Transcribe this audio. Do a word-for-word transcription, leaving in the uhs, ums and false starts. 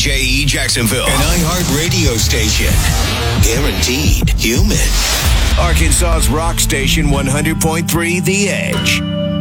J E Jacksonville, an iHeart radio station. Guaranteed human. Arkansas's rock station one hundred point three The Edge.